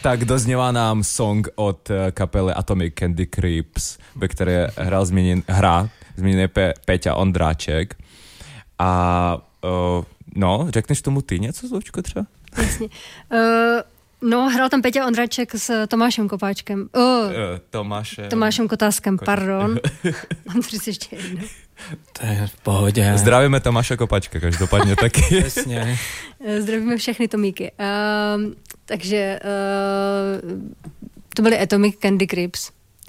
Tak dozněla nám song od kapely Atomic Candy Creeps, ve které zmíněný Peťa Ondráček. A řekneš tomu ty něco, Zloučko, třeba? Jasně. Hrál tam Peťa Ondráček s Tomášem Kopáčkem. Tomášem Kotáskem, pardon. Mám říct ještě jedno. To je v pohodě. Zdravíme Tomáše Kopáčka, každopádně taky. Jasně. Zdravíme všechny Tomíky. Takže to byly Atomic Candy Creeps.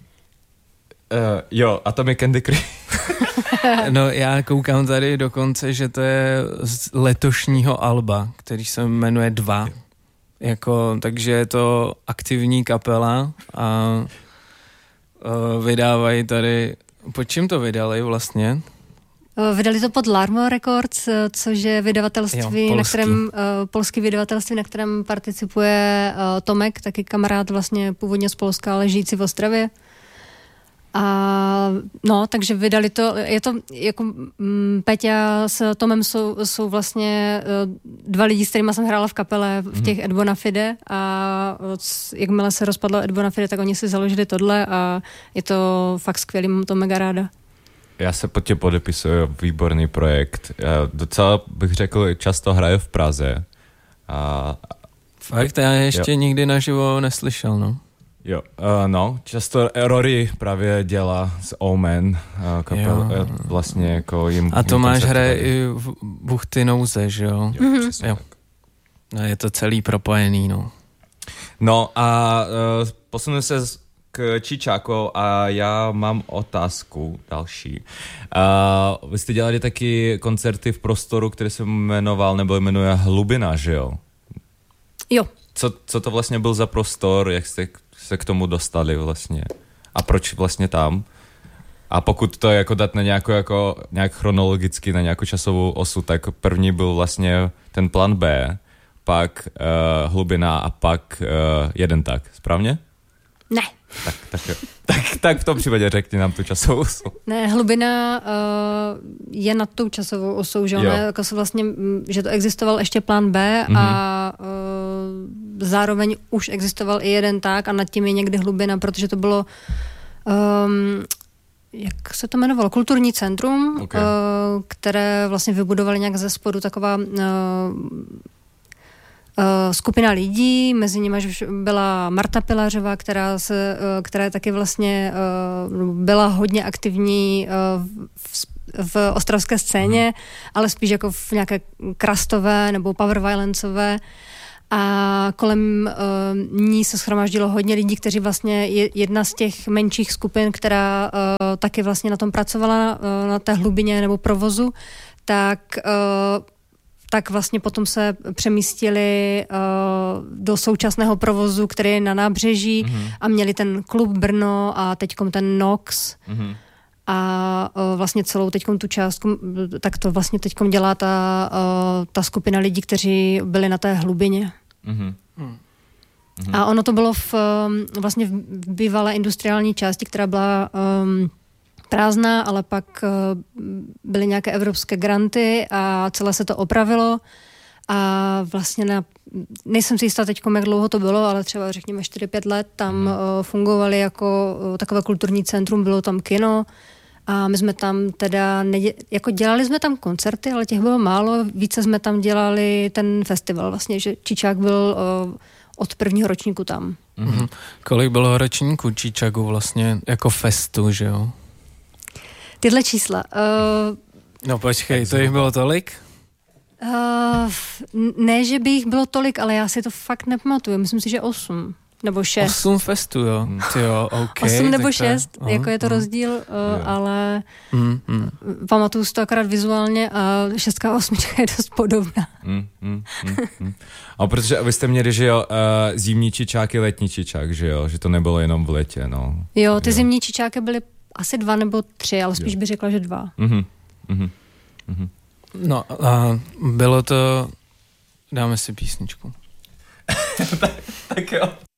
Atomic Candy Creeps. No já koukám tady dokonce, že to je z letošního alba, který se jmenuje 2. Takže je to aktivní kapela a vydávají tady... Pod čím to vydali vlastně? Vydali to pod Larmo Records, což je vydavatelství, polský vydavatelství, na kterém participuje Tomek, taky kamarád vlastně původně z Polska, ale žijící v Ostravě. Takže vydali to, je to jako Peťa s Tomem jsou vlastně dva lidi, s kterými jsem hrála v kapele v těch Ed Bonafide a jakmile se rozpadlo Ed Bonafide, tak oni si založili tohle a je to fakt skvělý, mám to mega ráda. Já se pod tě podepisuju, výborný projekt. Já docela bych řekl, často hraju v Praze. Fakt, já ještě nikdy naživo neslyšel, no. Jo, často Rory právě dělá s Omen, vlastně jako jim... A Tomáš hraje i v Buchty nouze, že jo? Jo, přesně tak. No, je to celý propojený, no. No a posunu se k Čičáku a já mám otázku další. Vy jste dělali taky koncerty v prostoru, který se jmenuje Hlubina, že jo? Jo. Co to vlastně byl za prostor, jak jste se k tomu dostali vlastně a proč vlastně tam? A pokud to jako dát na nějak chronologicky na nějakou časovou osu, tak první byl vlastně ten plán B, pak Hlubina a pak jeden tak, správně? Ne. Tak v tom případě řekni nám tu časovou osu. Ne, Hlubina je nad tou časovou osou, že jako se vlastně, že to existoval ještě plán B a zároveň už existoval i jeden tak a nad tím je někdy Hlubina, protože to bylo jak se to jmenovalo? Kulturní centrum, které vlastně vybudovali nějak ze spodu taková skupina lidí, mezi nimi byla Marta Pilařová, která taky vlastně byla hodně aktivní v ostravské scéně, ale spíš jako v nějaké krastové nebo power violenceové. A kolem ní se shromáždilo hodně lidí, kteří vlastně jedna z těch menších skupin, která taky vlastně na tom pracovala na té hlubině nebo provozu, tak vlastně potom se přemístili do současného provozu, který je na nábřeží a měli ten klub Brno a teďkom ten Nox a vlastně celou teďkom tu částku, tak to vlastně teďkom dělá ta skupina lidí, kteří byli na té hlubině. A ono to bylo vlastně v bývalé industriální části, která byla prázdná, ale pak byly nějaké evropské granty a celé se to opravilo a vlastně nejsem si jistá teďkom, jak dlouho to bylo, ale třeba řekněme 4-5 let tam fungovali jako takové kulturní centrum, bylo tam kino a my jsme tam teda, jako dělali jsme tam koncerty, ale těch bylo málo, více jsme tam dělali ten festival vlastně, že Čičák byl od prvního ročníku tam. Kolik bylo ročníků Čičáku vlastně jako festu, že jo? Tyhle čísla. No počkej, to jich bylo tolik? Ne, že by jich bylo tolik, ale já si to fakt nepamatuju. Myslím si, že 8 nebo 6. 8 festů, jo. Jo, okay, 8 nebo 6, jako je to rozdíl, ale pamatuju si to akorát vizuálně a 6 a 8 je dost podobná. A protože vy jste měli, že jo, zimní Čičák i letní Čičák, že jo, že to nebylo jenom v létě, no. Jo, ty zimní Čičáky byly asi 2 nebo 3, ale spíš bych řekla, že 2. No a bylo to... Dáme si písničku. tak jo.